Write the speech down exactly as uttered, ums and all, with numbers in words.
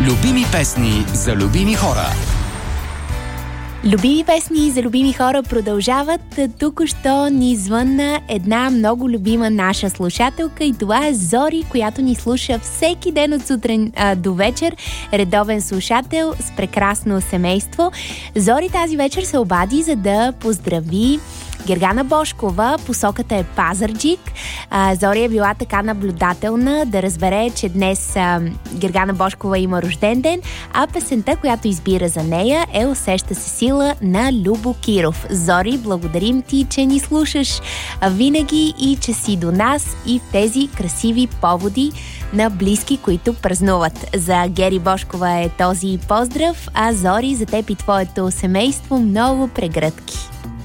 Любими песни за любими хора. Любими песни за любими хора продължават. Току-що ни звънна една много любима наша слушателка и това е Зори, която ни слуша всеки ден от сутрин а, до вечер. Редовен слушател с прекрасно семейство. Зори тази вечер се обади, за да поздрави Гергана Бошкова. Посоката е Пазарджик. А, Зори е била така наблюдателна да разбере, че днес а, Гергана Бошкова има рожден ден, а песента, която избира за нея е "Усеща се сила" на Любо Киров. Зори, благодарим ти, че ни слушаш винаги и че си до нас и в тези красиви поводи на близки, които празнуват. За Гери Бошкова е този поздрав, а Зори, за теб и твоето семейство много прегръдки.